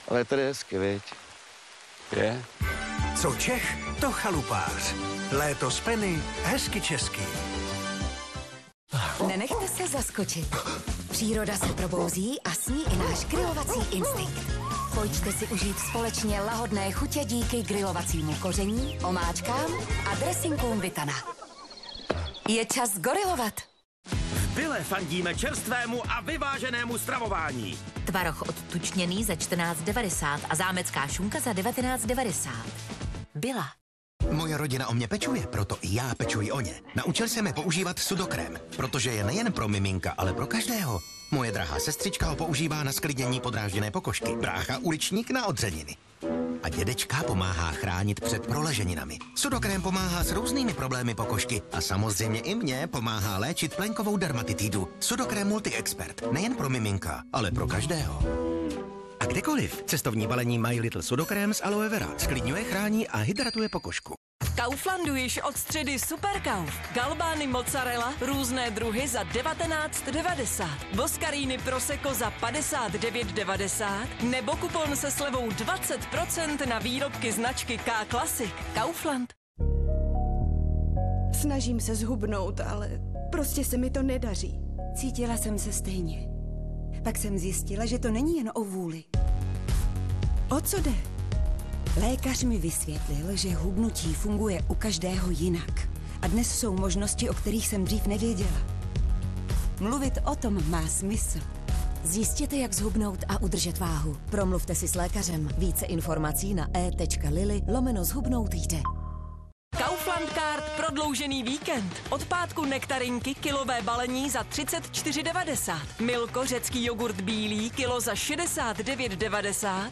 Ale tady je hezky, viď? Je? Co Čech, to chalupář. Léto z Penny, hezky český. Nenechte se zaskočit. Příroda se probouzí a s ní i náš grilovací instinkt. Pojďte si užít společně lahodné chutě díky grilovacímu koření, omáčkám a dressinkům Vitana. Je čas gorilovat. V Bile fandíme čerstvému a vyváženému stravování. Tvaroh odtučněný za 14,90 a zámecká šunka za 19,90. Byla. Moje rodina o mě pečuje, proto i já pečuji o ně. Naučil jsem je používat sudokrém, protože je nejen pro miminka, ale pro každého. Moje drahá sestřička ho používá na sklidnění podrážděné pokožky, brácha uličník na odřeniny. A dědečka pomáhá chránit před proleženinami. Sudokrém pomáhá s různými problémy pokožky a samozřejmě i mě pomáhá léčit plenkovou dermatitidu. Sudokrém Multi-Expert, nejen pro miminka, ale pro každého. A kdekoliv. Cestovní balení My Little Sudokrém z aloe vera sklidňuje, chrání a hydratuje pokožku. V Kauflandu již od středy Superkauf. Galbány mozzarella, různé druhy za 19,90. Boskaríny Prosecco za 59,90. Nebo kupon se slevou 20% na výrobky značky K Classic. Kaufland. Snažím se zhubnout, ale prostě se mi to nedaří. Cítila jsem se stejně. Pak jsem zjistila, že to není jen o vůli. O co jde? Lékař mi vysvětlil, že hubnutí funguje u každého jinak. A dnes jsou možnosti, o kterých jsem dřív nevěděla. Mluvit o tom má smysl. Zjistěte, jak zhubnout a udržet váhu. Promluvte si s lékařem. Více informací na e.lily/zhubnout jde. Kaufland Card prodloužený víkend. Od pátku nektarinky kilové balení za 34,90. Milko řecký jogurt bílý kilo za 69,90.